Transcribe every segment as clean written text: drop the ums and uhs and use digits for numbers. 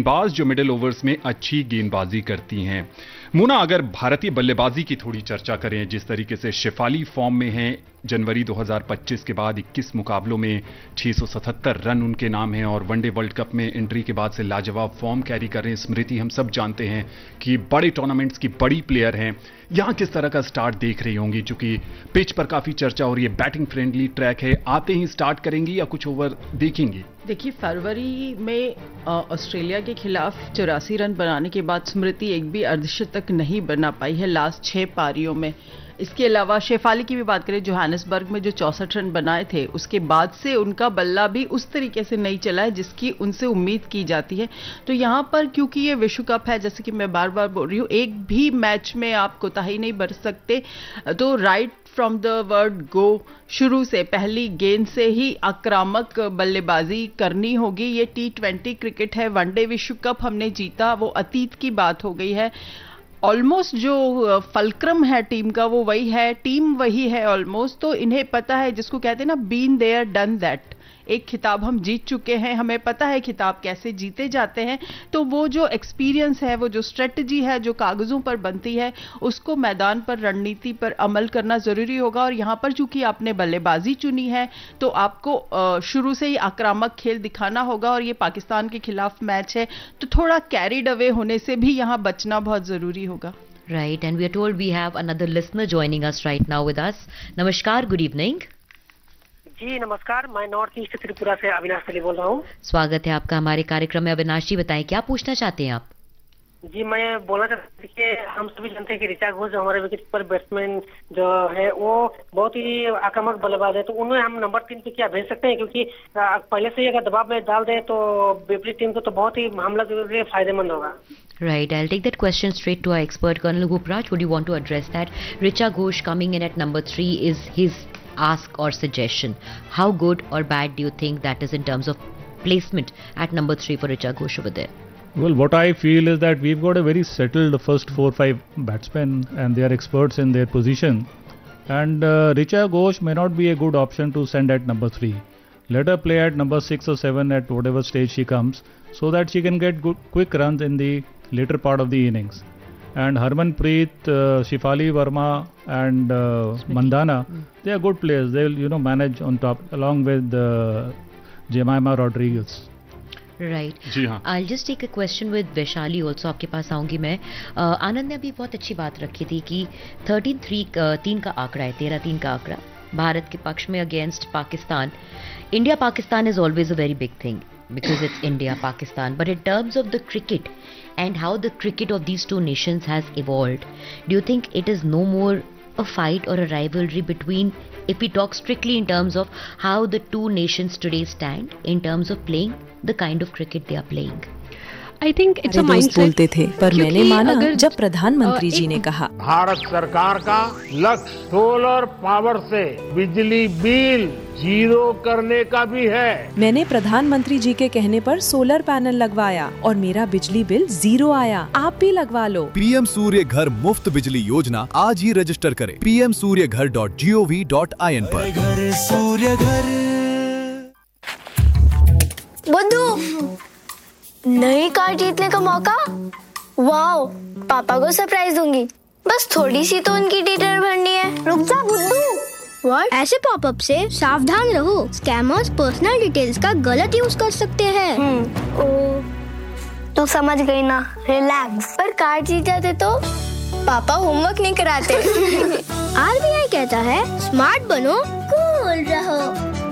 गेंदबाज जो middle overs में अच्छी गेंदबाजी करती हैं। मुना, अगर भारतीय बल्लेबाजी की थोड़ी चर्चा करें, जिस तरीके से शेफाली फॉर्म में हैं, जनवरी 2025 के बाद 21 मुकाबलों में 677 रन उनके नाम हैं और वनडे वर्ल्ड कप में एंट्री के बाद से लाजवाब फॉर्म कैरी कर रहे हैं। स्मृति, हम सब जानते हैं कि बड़े टूर्नामेंट्स की बड़ी प्लेयर हैं। यहां किस तरह का स्टार्ट देख रही होंगी, चूंकि पिच पर काफी चर्चा हो रही है, बैटिंग फ्रेंडली ट्रैक है, आते ही स्टार्ट करेंगी या कुछ ओवर देखेंगी? देखिए, फरवरी में ऑस्ट्रेलिया के खिलाफ 84 रन बनाने के बाद स्मृति एक भी अर्धशतक नहीं बना पाई है लास्ट 6 पारियों में। इसके अलावा शेफाली की भी बात करें, जोहानिसबर्ग में जो 64 रन बनाए थे, उसके बाद से उनका बल्ला भी उस तरीके से नहीं चला है जिसकी उनसे उम्मीद की जाती है। तो यहाँ पर क्योंकि ये विश्व कप है, जैसे कि मैं बार बार बोल रही हूँ, एक भी मैच में आप कोताही नहीं बरत सकते। तो right from the word go, शुरू से पहली गेंद से ही आक्रामक बल्लेबाजी करनी होगी। ये T20 क्रिकेट है, वनडे विश्व कप हमने जीता, वो अतीत की बात हो गई है। ऑलमोस्ट जो फलक्रम है टीम का वो वही है, टीम वही है ऑलमोस्ट। तो इन्हें पता है, जिसको कहते हैं ना, बीन देयर डन दैट। एक खिताब हम जीत चुके हैं, हमें पता है खिताब कैसे जीते जाते हैं। तो वो जो एक्सपीरियंस है, वो जो स्ट्रेटजी है जो कागजों पर बनती है, उसको मैदान पर, रणनीति पर अमल करना जरूरी होगा। और यहाँ पर चूंकि आपने बल्लेबाजी चुनी है, तो आपको शुरू से ही आक्रामक खेल दिखाना होगा। और ये पाकिस्तान के खिलाफ मैच है, तो थोड़ा कैरिड अवे होने से भी यहाँ बचना बहुत जरूरी होगा। Right, and we are told we have another listener joining us right now with us. नमस्कार, good evening. जी नमस्कार, मैं नॉर्थ ईस्ट त्रिपुरा से अविनाश अली बोल रहा हूँ। स्वागत है आपका हमारे कार्यक्रम में। अविनाश जी, बताएं क्या पूछना चाहते हैं आप? जी, मैं बोलना चाहता हूँ कि हम सभी जानते हैं कि ऋचा घोष जो हमारे विकेट पर बैट्समैन जो है वो बहुत ही आक्रामक बल्लेबाज है, तो उन्हें हम नंबर 3 पे क्या भेज सकते हैं? क्योंकि पहले से ही अगर दबाव में डाल दें तो विपरीत टीम को तो बहुत ही हमला के लिए फायदेमंद होगा। Right, I'll take that question straight to our expert, Colonel Gupraj. Would you want to address that? Richa Ghosh coming in at number 3 is his ask or suggestion. How good or bad do you think that is in terms of placement at number 3 for Richa Ghosh over there? Well, what I feel is that we've got a very settled first 4-5 batsmen and they are experts in their position. And Richa Ghosh may not be a good option to send at number 3. Let her play at number 6 or 7 at whatever stage she comes, so that she can get good, quick runs in the later part of the innings. And Harmanpreet, Shefali Verma and Mandana, they are good players. They will, manage on top along with Jemima Rodriguez. Right. जी हाँ. I'll just take a question with Vaishali also. आपके पास आऊंगी मैं। आनंद ने अभी बहुत अच्छी बात रखी थी कि 13-3 का आंकड़ा है, 13-3 का आंकड़ा भारत के पक्ष में against Pakistan. India Pakistan is always a very big thing because it's India Pakistan, but in terms of the cricket and how the cricket of these two nations has evolved, do you think it is no more a fight or a rivalry between, if we talk strictly in terms of how the two nations today stand in terms of playing the kind of cricket they are playing? I think it's a mindset. बोलते थे, पर मैंने माना जब प्रधानमंत्री जी ने कहा भारत सरकार का लक्ष्य सोलर पावर से बिजली बिल 0 करने का भी है। मैंने प्रधानमंत्री जी के कहने पर सोलर पैनल लगवाया और मेरा बिजली बिल 0 आया। आप भी लगवा लो। पीएम सूर्य घर मुफ्त बिजली योजना आज ही रजिस्टर करें pmsuryaghar.gov.in पर। घर सूर्य घर। बुद्धू, नई कार जीतने का मौका। वाओ, पापा को सरप्राइज दूंगी। बस थोड़ी सी तो उनकी डिटेल भरनी है। रुक जा बुद्धू। व्हाट? ऐसे पॉपअप से सावधान रहो, स्कैमर्स पर्सनल डिटेल्स का गलत यूज कर सकते हैं। ओ, तू समझ गई ना, रिलैक्स। पर कार जीत जाते तो पापा होमवर्क नहीं कराते। RBI कहता है स्मार्ट बनो, कूल रहो।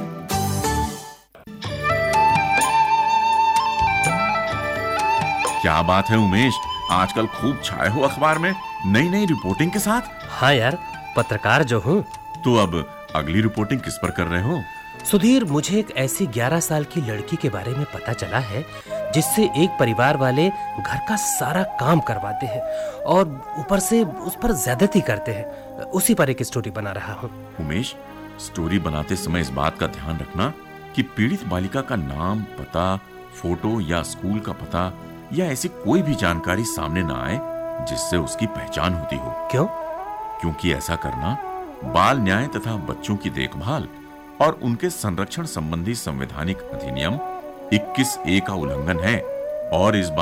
क्या बात है उमेश, आजकल खूब छाए हो अखबार में नई रिपोर्टिंग के साथ। हाँ यार, पत्रकार जो हूँ। तो अब अगली रिपोर्टिंग किस पर कर रहे हो? सुधीर, मुझे एक ऐसी 11 साल की लड़की के बारे में पता चला है जिससे एक परिवार वाले घर का सारा काम करवाते हैं और ऊपर से उस पर ज्यादती करते हैं। उसी पर एक स्टोरी बना रहा हूँ। उमेश, स्टोरी बनाते समय इस बात का ध्यान रखना कि पीड़ित बालिका का नाम, पता, फोटो या स्कूल का पता या ऐसी कोई भी जानकारी सामने न आए जिससे उसकी पहचान होती हो। क्यों? क्योंकि ऐसा करना बाल न्याय तथा बच्चों की देखभाल और उनके संरक्षण संबंधी संवैधानिक अधिनियम 21A का उल्लंघन है और इस